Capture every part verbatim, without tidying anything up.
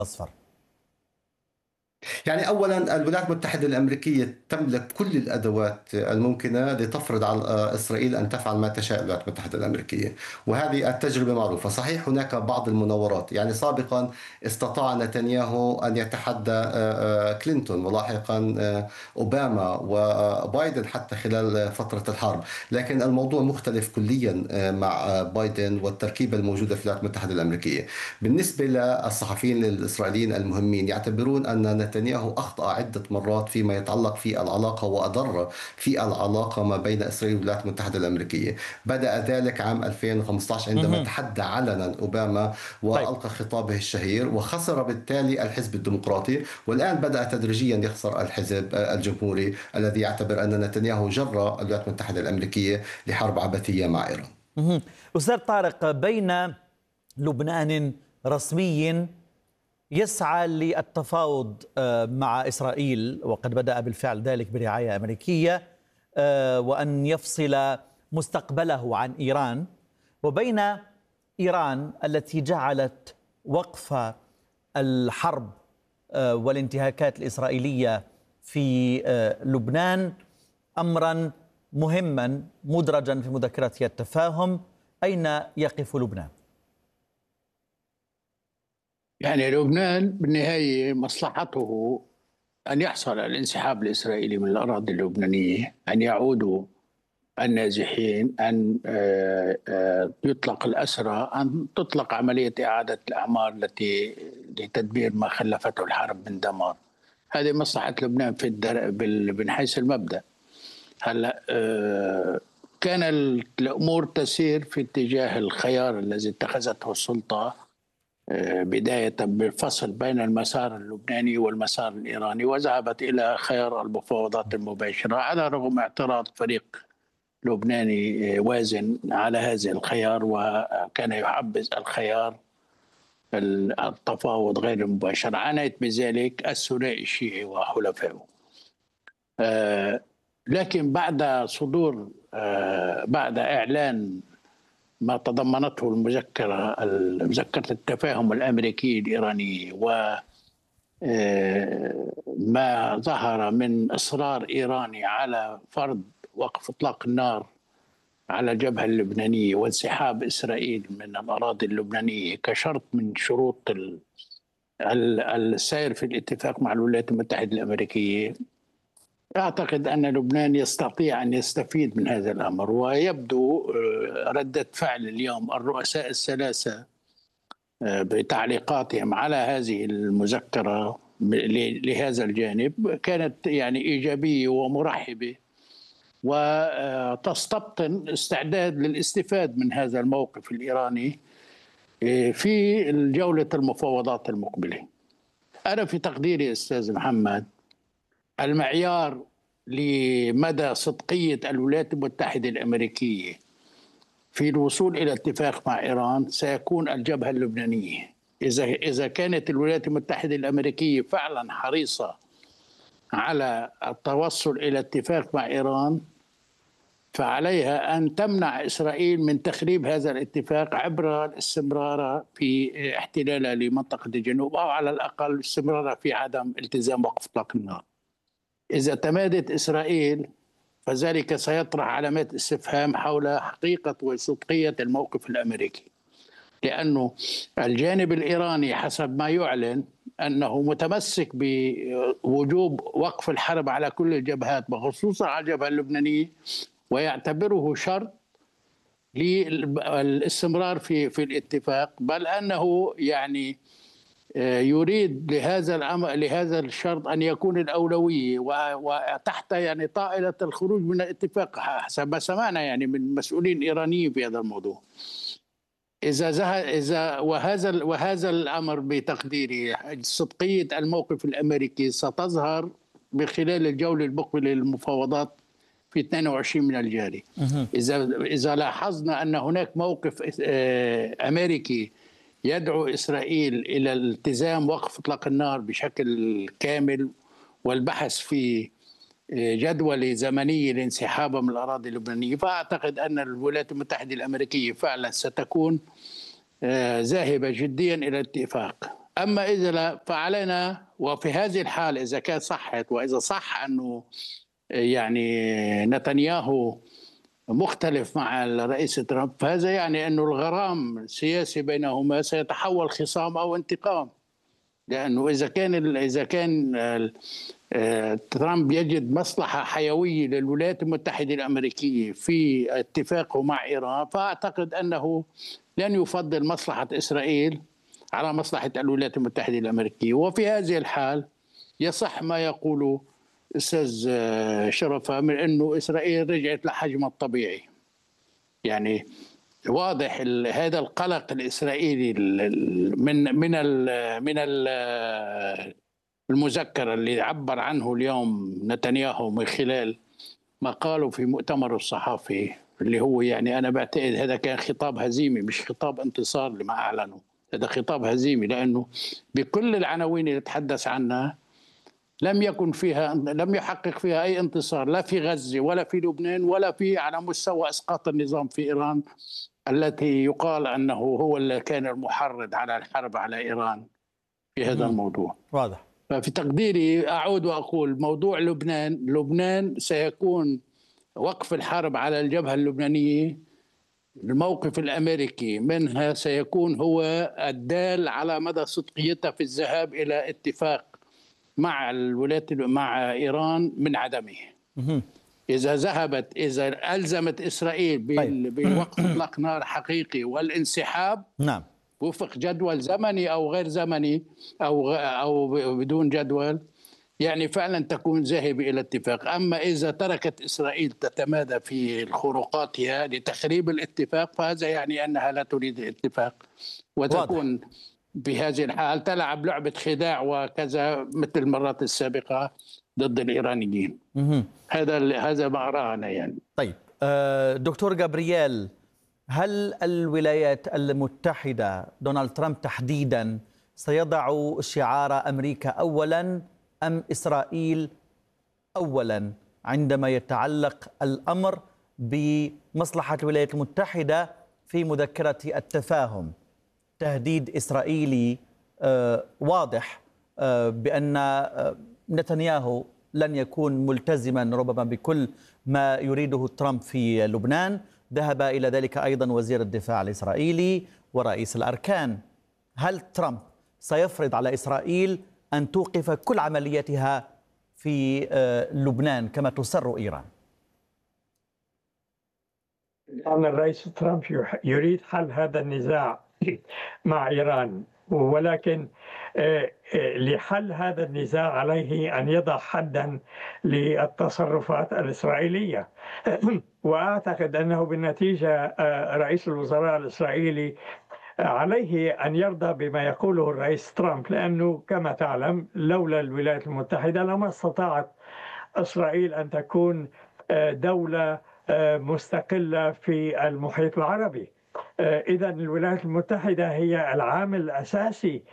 الأصفر؟ يعني أولا الولايات المتحدة الأمريكية تملك كل الأدوات الممكنة لتفرض على إسرائيل أن تفعل ما تشاء الولايات المتحدة الأمريكية، وهذه التجربة معروفة. صحيح هناك بعض المناورات، يعني سابقا استطاع نتنياهو أن يتحدى آه، آه، كلينتون، ولاحقا آه، أوباما وبايدن حتى خلال فترة الحرب، لكن الموضوع مختلف كليا آه، مع آه، بايدن والتركيبة الموجودة في الولايات المتحدة الأمريكية. بالنسبة للصحفيين الإسرائيليين المهمين، يعتبرون أن نتنياهو أخطأ عدة مرات فيما يتعلق في العلاقة، وأضر في العلاقة ما بين إسرائيل والولايات المتحدة الأمريكية. بدأ ذلك عام ألفين وخمسة عشر عندما مهم. تحدى علنا أوباما طيب. وألقى خطابه الشهير، وخسر بالتالي الحزب الديمقراطي، والآن بدأ تدريجيا يخسر الحزب الجمهوري الذي يعتبر أن نتنياهو جر الولايات المتحدة الأمريكية لحرب عبثية مع إيران. مهم. أستاذ طارق، بين لبنان رسمي يسعى للتفاوض آه، مع إسرائيل، وقد بدأ بالفعل ذلك برعاية أمريكية، آه، وأن يفصل مستقبله عن إيران، وبين إيران التي جعلت وقف الحرب آه، والانتهاكات الإسرائيلية في آه، لبنان أمرا مهما مدرجا في مذكرة التفاهم. أين يقف لبنان؟ يعني لبنان بالنهاية مصلحته أن يحصل الانسحاب الإسرائيلي من الأراضي اللبنانية، أن يعودوا النازحين، أن آه، آه، يطلق الأسرى، أن تطلق عملية إعادة الأعمار التي لتدبير ما خلفته الحرب من دمار. هذه مصلحة لبنان في الدر... بال- من حيث المبدأ. هلا آه، كان الأمور تسير في اتجاه الخيار الذي اتخذته السلطة، آه، بداية بالفصل بين المسار اللبناني والمسار الإيراني، وذهبت إلى خيار المفاوضات المباشرة على رغم اعتراض فريق لبناني آه، وازن على هذا الخيار، وكان يحبذ الخيار التفاوض غير المباشر. عانيت بذلك الثنائي الشيعي وحلفائه. آه، لكن بعد صدور آه، بعد إعلان ما تضمنته المذكرة مذكرة التفاهم الأمريكي الإيراني، و آه، ما ظهر من إصرار إيراني على فرض وقف إطلاق النار على الجبهة اللبنانية وانسحاب إسرائيل من الأراضي اللبنانية كشرط من شروط ال- ال- السير في الاتفاق مع الولايات المتحدة الأمريكية، أعتقد أن لبنان يستطيع أن يستفيد من هذا الأمر. ويبدو آه، ردة فعل اليوم الرؤساء الثلاثة آه، بتعليقاتهم على هذه المذكرة ل- لهذا الجانب كانت يعني إيجابية ومرحبة، وتستبطن استعداد للاستفادة من هذا الموقف الإيراني آه، في جولة المفاوضات المقبلة. أنا في تقديري أستاذ محمد، المعيار لمدى صدقية الولايات المتحدة الأمريكية في الوصول إلى اتفاق مع إيران سيكون الجبهة اللبنانية. إذا إذا كانت الولايات المتحدة الأمريكية فعلا حريصة على التوصل إلى اتفاق مع إيران، فعليها أن تمنع إسرائيل من تخريب هذا الاتفاق عبر الاستمرار في احتلالها لمنطقة الجنوب، أو على الأقل الاستمرار في عدم التزام وقف إطلاق النار. إذا تمادت إسرائيل فذلك سيطرح علامات استفهام حول حقيقة وصدقية الموقف الأمريكي، لأنه الجانب الإيراني حسب ما يعلن أنه متمسك بوجوب وقف الحرب على كل الجبهات وخصوصا على الجبهة اللبنانية، ويعتبره شرط للاستمرار في في الاتفاق، بل أنه يعني يريد لهذا الأمر لهذا الشرط أن يكون الأولوية وتحت يعني طائلة الخروج من الاتفاق حسب ما سمعنا يعني من مسؤولين إيرانيين في هذا الموضوع. إذا زه... إذا وهذا وهذا الأمر بتقديري صدقية الموقف الأمريكي ستظهر من خلال الجولة المقبلة للمفاوضات في اثنين وعشرين من الجاري. مهم. إذا إذا لاحظنا أن هناك موقف آه، أمريكي يدعو إسرائيل إلى التزام وقف إطلاق النار بشكل كامل والبحث في جدولة زمنية لانسحابها من الأراضي اللبنانية، فأعتقد أن الولايات المتحدة الأمريكية فعلا ستكون ذاهبة جديا إلى الاتفاق. أما إذا لا فعلينا، وفي هذه الحال إذا كان صحت وإذا صح أنه يعني نتنياهو مختلف مع الرئيس ترامب، فهذا يعني أنه الغرام السياسي بينهما سيتحول خصام أو انتقام. لأنه إذا كان إذا كان ترامب يجد مصلحة حيوية للولايات المتحدة الأمريكية في اتفاقه مع إيران، فأعتقد أنه لن يفضل مصلحة إسرائيل على مصلحة الولايات المتحدة الأمريكية. وفي هذه الحال يصح ما يقوله أستاذ شرفة من أنه إسرائيل رجعت لحجمها الطبيعي. يعني واضح هذا القلق الإسرائيلي من من من المذكرة اللي عبر عنه اليوم نتنياهو من خلال ما قاله في مؤتمره الصحفي، اللي هو يعني أنا بعتقد هذا كان خطاب هزيمي مش خطاب انتصار لما أعلنوا. هذا خطاب هزيمي لأنه بكل العناوين اللي تحدث عنها لم يكن فيها لم يحقق فيها أي انتصار، لا في غزة ولا في لبنان ولا في على مستوى إسقاط النظام في إيران التي يقال أنه هو اللي كان المحرض على الحرب على إيران في هذا الموضوع. واضح. ففي تقديري أعود وأقول موضوع لبنان لبنان سيكون وقف الحرب على الجبهة اللبنانية، الموقف الأمريكي منها سيكون هو الدال على مدى صدقيتها في الذهاب إلى اتفاق مع الولايات مع إيران من عدمه. إذا ذهبت إذا ألزمت إسرائيل بوقف إطلاق نار حقيقي والانسحاب نعم وفق جدول زمني أو غير زمني أو أو بدون جدول، يعني فعلا تكون ذاهبة إلى اتفاق. أما إذا تركت إسرائيل تتمادى في خروقاتها لتخريب الاتفاق فهذا يعني أنها لا تريد الاتفاق، وتكون واضح. بهذه الحال تلعب لعبة خداع وكذا مثل المرات السابقة ضد الإيرانيين. هذا هذا ما أراه أنا يعني. طيب دكتور جابرييل، هل الولايات المتحدة دونالد ترامب تحديدا سيضع شعار أمريكا أولا أم إسرائيل أولا عندما يتعلق الأمر بمصلحة الولايات المتحدة في مذكرة التفاهم؟ تهديد إسرائيلي واضح بأن نتنياهو لن يكون ملتزما ربما بكل ما يريده ترامب في لبنان. ذهب إلى ذلك أيضا وزير الدفاع الإسرائيلي ورئيس الأركان. هل ترامب سيفرض على إسرائيل أن توقف كل عملياتها في لبنان كما تسر إيران؟ أن الرئيس ترامب يريد حل هذا النزاع مع إيران، ولكن لحل هذا النزاع عليه أن يضع حدا للتصرفات الإسرائيلية. وأعتقد أنه بالنتيجة رئيس الوزراء الإسرائيلي عليه أن يرضى بما يقوله الرئيس ترامب، لأنه كما تعلم لولا الولايات المتحدة لما استطاعت إسرائيل أن تكون دولة مستقلة في المحيط العربي. إذا الولايات المتحدة هي العامل الأساسي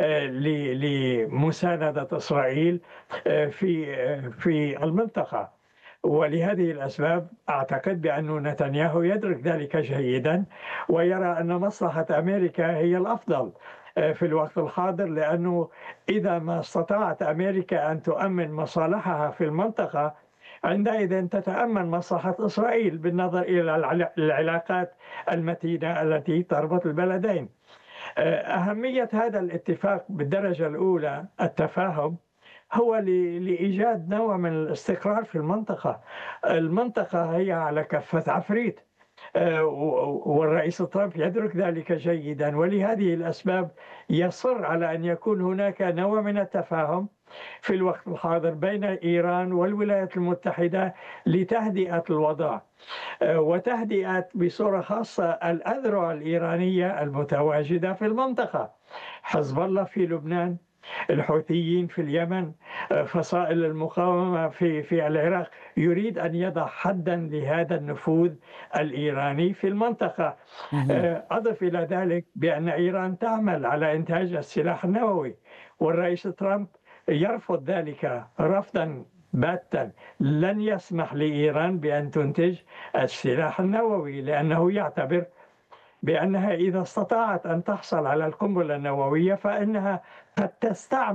لمساندة إسرائيل في في المنطقة، ولهذه الأسباب أعتقد بأن نتنياهو يدرك ذلك جيدا ويرى أن مصلحة أمريكا هي الأفضل في الوقت الحاضر، لأنه إذا ما استطاعت أمريكا أن تؤمن مصالحها في المنطقة عندئذ تتأمن مصلحة إسرائيل بالنظر إلى العلاقات المتينة التي تربط البلدين. أهمية هذا الاتفاق بالدرجة الأولى التفاهم هو لإيجاد نوع من الاستقرار في المنطقة. المنطقة هي على كفة عفريت، والرئيس ترامب يدرك ذلك جيدا، ولهذه الأسباب يصر على أن يكون هناك نوع من التفاهم في الوقت الحاضر بين إيران والولايات المتحدة لتهدئة الوضع وتهدئة بصورة خاصة الأذرع الإيرانية المتواجدة في المنطقة، حزب الله في لبنان، الحوثيين في اليمن، فصائل المقاومة في في العراق. يريد أن يضع حدا لهذا النفوذ الإيراني في المنطقة. أضف إلى ذلك بأن إيران تعمل على إنتاج السلاح النووي، والرئيس ترامب يرفض ذلك رفضا باتا. لن يسمح لإيران بأن تنتج السلاح النووي لأنه يعتبر بأنها إذا استطاعت أن تحصل على القنبلة النووية فإنها قد تستعمل